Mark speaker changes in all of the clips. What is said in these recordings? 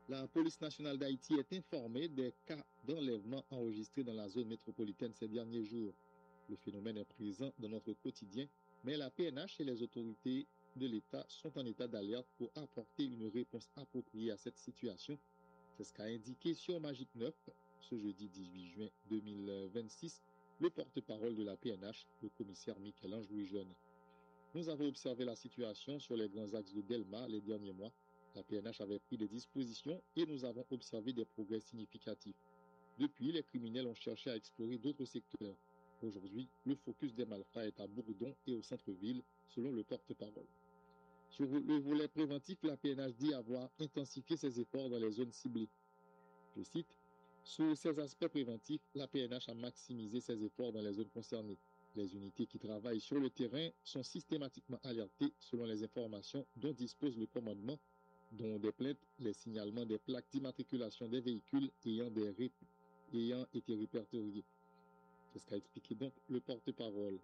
Speaker 1: La police nationale d'Haïti est informée des cas d'enlèvement enregistrés dans la zone métropolitaine ces derniers jours. Le phénomène est présent dans notre quotidien, mais la PNH et les autorités de l'État sont en état d'alerte pour apporter une réponse appropriée à cette situation. C'est ce qu'a indiqué sur Magic 9 ce jeudi 18 juin 2026 le porte-parole de la PNH, le commissaire Michel-Ange Louis-Jeune. Nous avons observé la situation sur les grands axes de Delma les derniers mois. La PNH avait pris des dispositions et nous avons observé des progrès significatifs. Depuis, les criminels ont cherché à explorer d'autres secteurs. Aujourd'hui, le focus des malfrats est à Bourdon et au centre-ville, selon le porte-parole. Sur le volet préventif, la PNH dit avoir intensifié ses efforts dans les zones ciblées. Je cite, « Sur ces aspects préventifs, la PNH a maximisé ses efforts dans les zones concernées. Les unités qui travaillent sur le terrain sont systématiquement alertées selon les informations dont dispose le commandement, dont des plaintes, les signalements des plaques d'immatriculation des véhicules ayant été répertoriés. » C'est ce qu'a expliqué donc le porte-parole.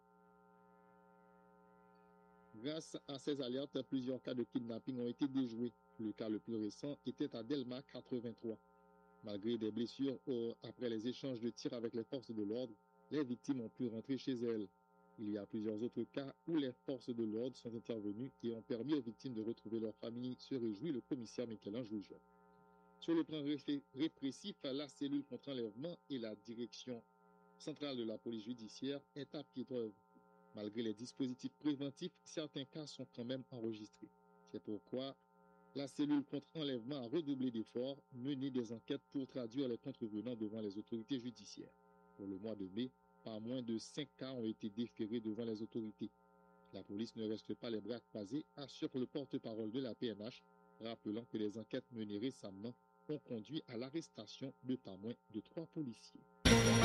Speaker 1: Grâce à ces alertes, plusieurs cas de kidnapping ont été déjoués. Le cas le plus récent était à Delma 83. Malgré des blessures après les échanges de tirs avec les forces de l'ordre, les victimes ont pu rentrer chez elles. Il y a plusieurs autres cas où les forces de l'ordre sont intervenues et ont permis aux victimes de retrouver leur famille, se réjouit le commissaire Michel-Ange Louis-Jeune. Sur le plan répressif, la cellule contre enlèvement et la direction centrale de la police judiciaire est à pied d'œuvre. Malgré les dispositifs préventifs, certains cas sont quand même enregistrés. C'est pourquoi la cellule contre enlèvement a redoublé d'efforts, mené des enquêtes pour traduire les contrevenants devant les autorités judiciaires. Pour le mois de mai, pas moins de 5 cas ont été déférés devant les autorités. La police ne reste pas les bras croisés, assure le porte-parole de la PNH, rappelant que les enquêtes menées récemment ont conduit à l'arrestation de pas moins de 3 policiers.